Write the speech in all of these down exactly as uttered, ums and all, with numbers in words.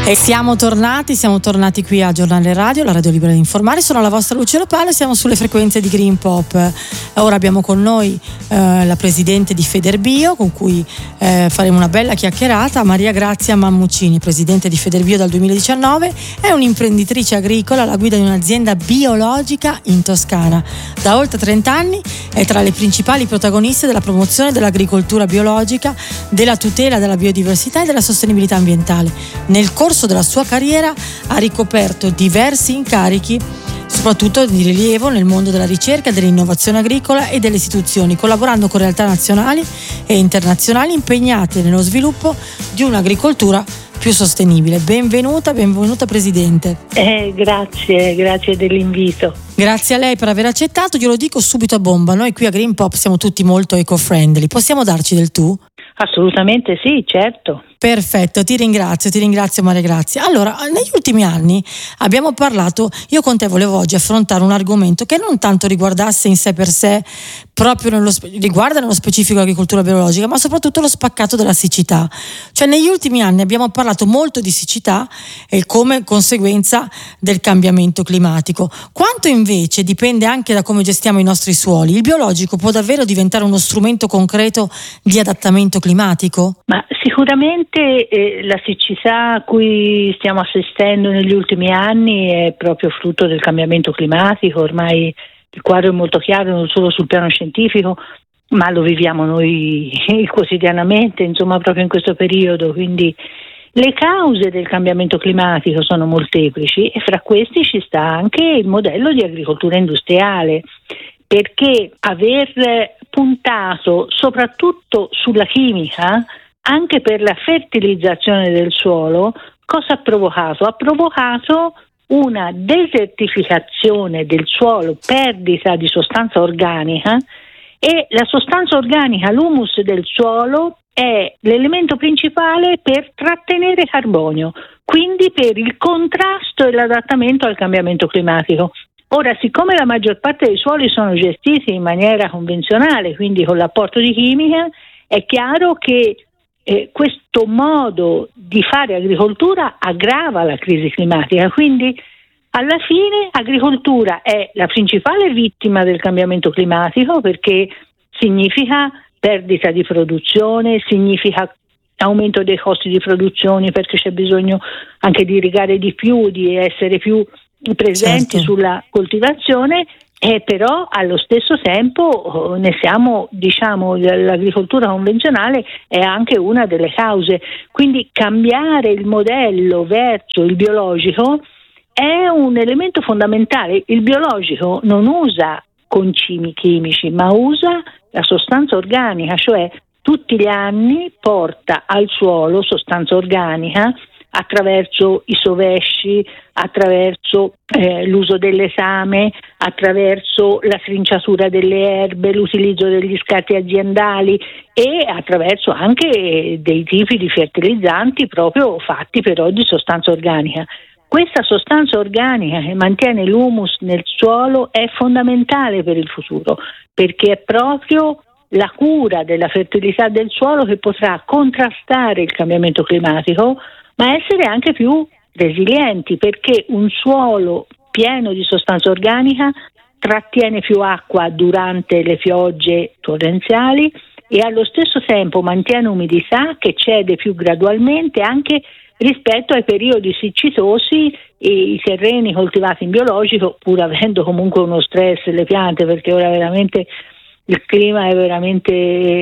E siamo tornati, siamo tornati qui a Giornale Radio, la radio libera di informare. Sono la vostra Luce Lopale, siamo sulle frequenze di Green Pop. Ora abbiamo con noi eh, la presidente di Federbio, con cui eh, faremo una bella chiacchierata. Maria Grazia Mammuccini, presidente di Federbio dal duemiladiciannove, è un'imprenditrice agricola alla guida di un'azienda biologica in Toscana. Da oltre trenta anni è tra le principali protagoniste della promozione dell'agricoltura biologica, della tutela della biodiversità e della sostenibilità ambientale. Nel corso della sua carriera ha ricoperto diversi incarichi, soprattutto di rilievo nel mondo della ricerca, dell'innovazione agricola e delle istituzioni, collaborando con realtà nazionali e internazionali impegnate nello sviluppo di un'agricoltura più sostenibile. Benvenuta, benvenuta Presidente. Eh, grazie, grazie dell'invito. Grazie a lei per aver accettato. Io lo dico subito a bomba, noi qui a Green Pop siamo tutti molto eco-friendly. Possiamo darci del tu? Assolutamente sì, certo. Perfetto, ti ringrazio, ti ringrazio Maria Grazia. Allora, negli ultimi anni abbiamo parlato, io con te volevo oggi affrontare un argomento che non tanto riguardasse in sé per sé, proprio nello, riguarda nello specifico l'agricoltura biologica, ma soprattutto lo spaccato della siccità. Cioè negli ultimi anni abbiamo parlato molto di siccità e come conseguenza del cambiamento climatico. Quanto invece dipende anche da come gestiamo i nostri suoli. Il biologico può davvero diventare uno strumento concreto di adattamento climatico? Ma sicuramente eh, la siccità a cui stiamo assistendo negli ultimi anni è proprio frutto del cambiamento climatico. Ormai il quadro è molto chiaro, non solo sul piano scientifico, ma lo viviamo noi quotidianamente, insomma, proprio in questo periodo. Quindi le cause del cambiamento climatico sono molteplici e fra questi ci sta anche il modello di agricoltura industriale, perché aver puntato soprattutto sulla chimica anche per la fertilizzazione del suolo, cosa ha provocato? Ha provocato una desertificazione del suolo, perdita di sostanza organica, e la sostanza organica, l'humus del suolo, è l'elemento principale per trattenere carbonio, quindi per il contrasto e l'adattamento al cambiamento climatico. Ora, siccome la maggior parte dei suoli sono gestiti in maniera convenzionale, quindi con l'apporto di chimica, è chiaro che eh, questo modo di fare agricoltura aggrava la crisi climatica. Quindi, alla fine, agricoltura è la principale vittima del cambiamento climatico, perché significa perdita di produzione, significa aumento dei costi di produzione, perché c'è bisogno anche di irrigare di più, di essere più presenti, certo, sulla coltivazione, e però allo stesso tempo ne siamo, diciamo, l'agricoltura convenzionale è anche una delle cause. Quindi cambiare il modello verso il biologico è un elemento fondamentale. Il biologico non usa concimi chimici, ma usa la sostanza organica, cioè tutti gli anni porta al suolo sostanza organica attraverso i sovesci, attraverso eh, l'uso dell'esame, attraverso la trinciatura delle erbe, l'utilizzo degli scarti aziendali e attraverso anche dei tipi di fertilizzanti proprio fatti però di sostanza organica. Questa sostanza organica che mantiene l'humus nel suolo è fondamentale per il futuro, perché è proprio la cura della fertilità del suolo che potrà contrastare il cambiamento climatico, ma essere anche più resilienti, perché un suolo pieno di sostanza organica trattiene più acqua durante le piogge torrenziali e allo stesso tempo mantiene umidità che cede più gradualmente anche rispetto ai periodi siccitosi. E i terreni coltivati in biologico, pur avendo comunque uno stress le piante, perché ora veramente il clima è veramente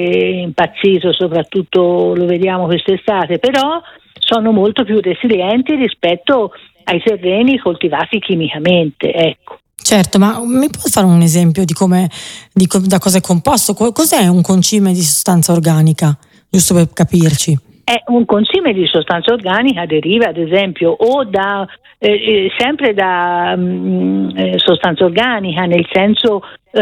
impazzito, soprattutto lo vediamo quest'estate, però sono molto più resilienti rispetto ai terreni coltivati chimicamente, ecco. Certo, ma mi può fare un esempio di come, di co- da cosa è composto? Cos'è un concime di sostanza organica? Giusto per capirci. È un concime di sostanza organica deriva ad esempio o da eh, sempre da mh, eh, sostanza organica, nel senso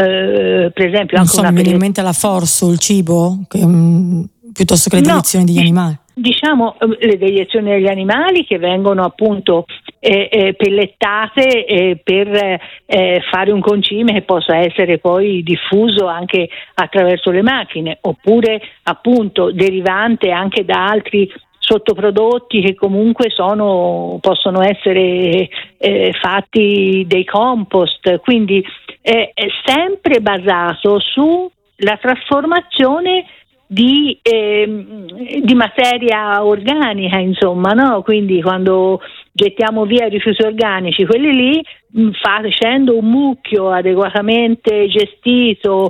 eh, per esempio non anche so, una mi viene in mente la forso, il cibo, che, mh, piuttosto che le deiezioni no, degli animali. Diciamo le deiezioni degli animali che vengono appunto eh, eh, pellettate eh, per eh, fare un concime che possa essere poi diffuso anche attraverso le macchine, oppure appunto derivante anche da altri sottoprodotti che comunque sono, possono essere eh, fatti dei compost, quindi eh, è sempre basato sulla trasformazione di, eh, di materia organica, insomma, no? Quindi quando gettiamo via i rifiuti organici, quelli lì, facendo un mucchio adeguatamente gestito,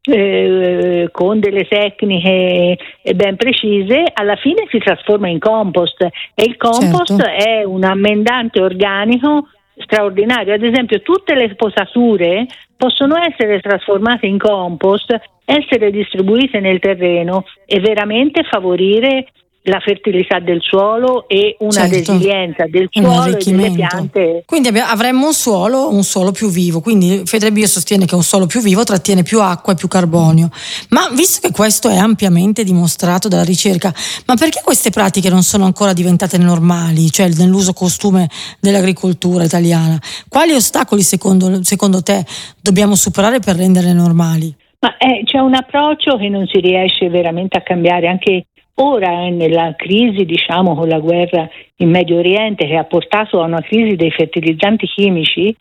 Eh, con delle tecniche ben precise, alla fine si trasforma in compost, e il compost certo. è un ammendante organico straordinario. Ad esempio, tutte le posature possono essere trasformate in compost, essere distribuite nel terreno e veramente favorire la fertilità del suolo e una certo. resilienza del suolo e delle piante. Quindi abbi- avremmo un suolo, un suolo più vivo. Quindi Federbio sostiene che un suolo più vivo trattiene più acqua e più carbonio. Ma visto che questo è ampiamente dimostrato dalla ricerca, ma perché queste pratiche non sono ancora diventate normali, cioè nell'uso costume dell'agricoltura italiana? Quali ostacoli secondo, secondo te dobbiamo superare per renderle normali? Ma eh, c'è un approccio che non si riesce veramente a cambiare, anche ora eh, nella crisi, diciamo, con la guerra in Medio Oriente, che ha portato a una crisi dei fertilizzanti chimici,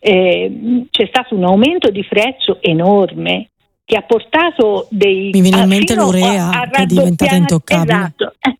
eh, c'è stato un aumento di prezzo enorme che ha portato dei... Mi viene in mente l'urea, a, a che è diventata intoccabile. Esatto. Eh,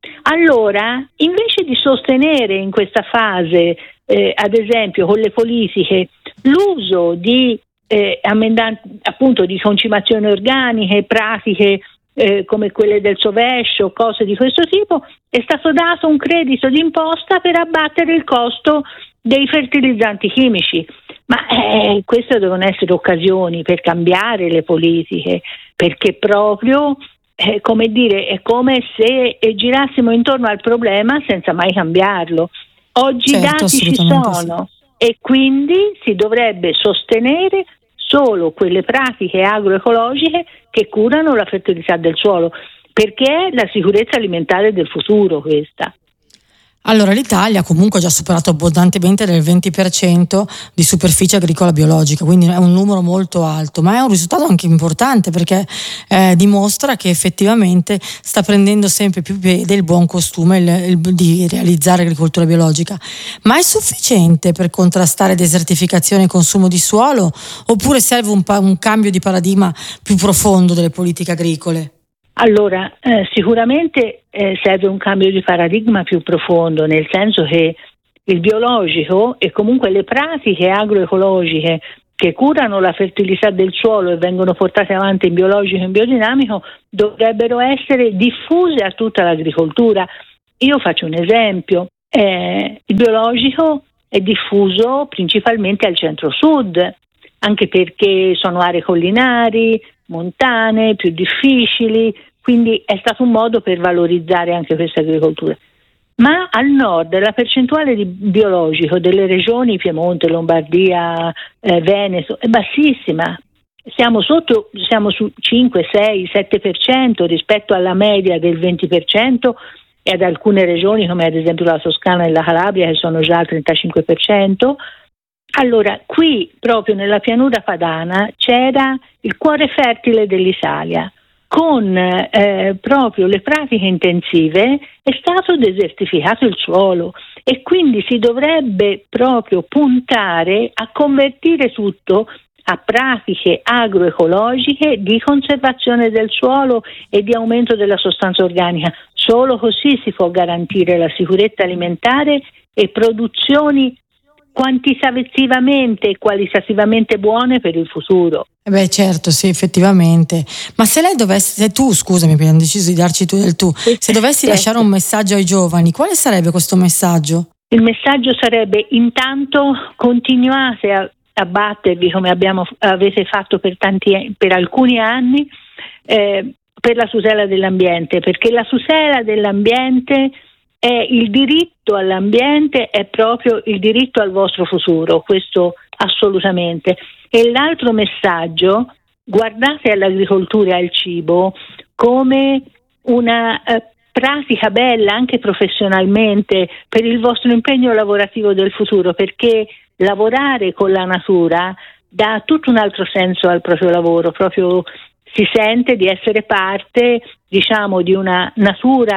allora, invece di sostenere in questa fase, eh, ad esempio con le politiche, l'uso di eh, amendanti, appunto di concimazioni organiche, pratiche Eh, come quelle del sovescio, cose di questo tipo, è stato dato un credito d'imposta per abbattere il costo dei fertilizzanti chimici. Ma eh, queste devono essere occasioni per cambiare le politiche, perché proprio eh, come dire, è come se eh, girassimo intorno al problema senza mai cambiarlo. Oggi certo, i dati ci sono, sì. E quindi si dovrebbe sostenere solo quelle pratiche agroecologiche che curano la fertilità del suolo, perché è la sicurezza alimentare del futuro questa. Allora, l'Italia comunque ha già superato abbondantemente del venti per cento di superficie agricola biologica, quindi è un numero molto alto, ma è un risultato anche importante perché eh, dimostra che effettivamente sta prendendo sempre più piede il buon costume il, il, di realizzare agricoltura biologica. Ma è sufficiente per contrastare desertificazione e consumo di suolo, oppure serve un, un cambio di paradigma più profondo delle politiche agricole? Allora, eh, sicuramente eh, serve un cambio di paradigma più profondo, nel senso che il biologico e comunque le pratiche agroecologiche che curano la fertilità del suolo e vengono portate avanti in biologico e in biodinamico dovrebbero essere diffuse a tutta l'agricoltura. Io faccio un esempio, eh, il biologico è diffuso principalmente al centro-sud, anche perché sono aree collinari, montane, più difficili, quindi è stato un modo per valorizzare anche questa agricoltura. Ma al nord la percentuale di biologico delle regioni Piemonte, Lombardia, eh, Veneto è bassissima. Siamo sotto, siamo su cinque, sei, sette per cento rispetto alla media del venti per cento e ad alcune regioni come ad esempio la Toscana e la Calabria che sono già al trentacinque per cento. Allora, qui proprio nella pianura padana c'era il cuore fertile dell'Italia. Con eh, proprio le pratiche intensive è stato desertificato il suolo e quindi si dovrebbe proprio puntare a convertire tutto a pratiche agroecologiche di conservazione del suolo e di aumento della sostanza organica. Solo così si può garantire la sicurezza alimentare e produzioni quantitativamente e qualitativamente buone per il futuro. Eh beh, certo, sì, effettivamente. Ma se lei dovesse, se tu, scusami, abbiamo deciso di darci tu del tu, se dovessi certo. lasciare un messaggio ai giovani, quale sarebbe questo messaggio? Il messaggio sarebbe: intanto continuate a, a battervi come abbiamo, avete fatto per tanti, per alcuni anni, eh, per la tutela dell'ambiente, perché la tutela dell'ambiente è il diritto all'ambiente, è proprio il diritto al vostro futuro, questo assolutamente. E l'altro messaggio: guardate all'agricoltura e al cibo come una eh, pratica bella anche professionalmente per il vostro impegno lavorativo del futuro, perché lavorare con la natura dà tutto un altro senso al proprio lavoro, proprio si sente di essere parte, diciamo, di una natura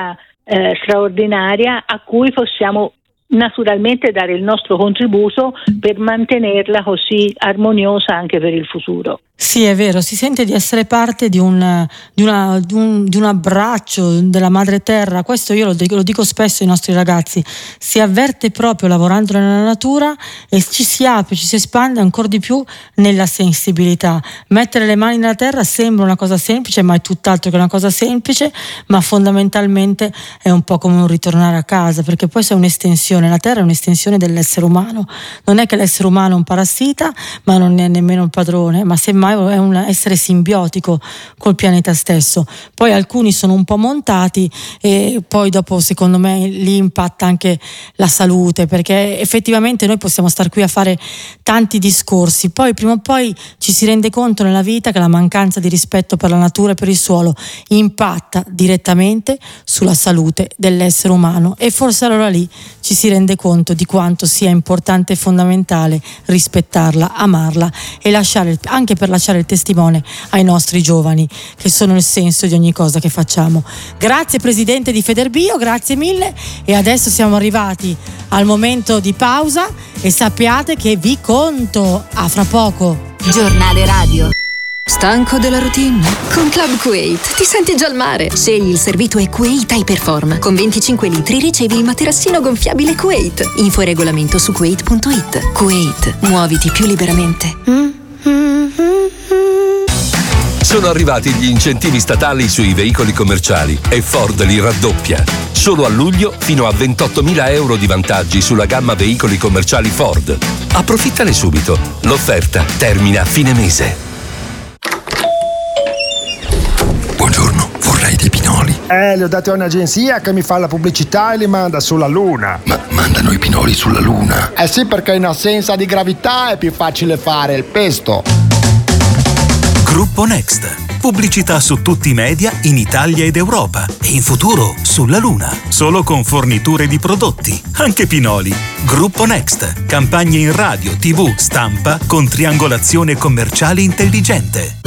eh, straordinaria a cui possiamo naturalmente dare il nostro contributo per mantenerla così armoniosa anche per il futuro. Sì, è vero, si sente di essere parte di un, di una, di un, di un abbraccio della madre terra. Questo io lo dico, lo dico spesso ai nostri ragazzi, si avverte proprio lavorando nella natura e ci si apre, ci si espande ancora di più nella sensibilità. Mettere le mani nella terra sembra una cosa semplice, ma è tutt'altro che una cosa semplice, ma fondamentalmente è un po' come un ritornare a casa, perché poi sei un'estensione, la terra è un'estensione dell'essere umano. Non è che l'essere umano è un parassita, ma non è nemmeno il padrone, ma semmai è un essere simbiotico col pianeta stesso. Poi alcuni sono un po' montati e poi dopo secondo me lì impatta anche la salute, perché effettivamente noi possiamo star qui a fare tanti discorsi, poi prima o poi ci si rende conto nella vita che la mancanza di rispetto per la natura e per il suolo impatta direttamente sulla salute dell'essere umano, e forse allora lì ci si rende conto di quanto sia importante e fondamentale rispettarla, amarla e lasciare, anche per lasciare il testimone ai nostri giovani, che sono il senso di ogni cosa che facciamo. Grazie Presidente di Federbio, grazie mille, e adesso siamo arrivati al momento di pausa e sappiate che vi conto. A fra poco. Giornale radio. Stanco della routine? Con Club Kuwait ti senti già al mare. Scegli il servito e Kuwait Hyperform. Con venticinque litri ricevi il materassino gonfiabile Kuwait. Info e regolamento su kuwait punto it. Kuwait, muoviti più liberamente. Sono arrivati gli incentivi statali sui veicoli commerciali e Ford li raddoppia. Solo a luglio fino a ventottomila euro di vantaggi sulla gamma veicoli commerciali Ford. Approfittane subito. L'offerta termina a fine mese. Buongiorno, vorrei dei pinoli. Eh, li ho dati a un'agenzia che mi fa la pubblicità e li manda sulla Luna. Ma mandano i pinoli sulla Luna? Eh sì, perché in assenza di gravità è più facile fare il pesto. Gruppo Next. Pubblicità su tutti i media in Italia ed Europa e in futuro sulla Luna. Solo con forniture di prodotti, anche pinoli. Gruppo Next. Campagne in radio, tivù, stampa con triangolazione commerciale intelligente.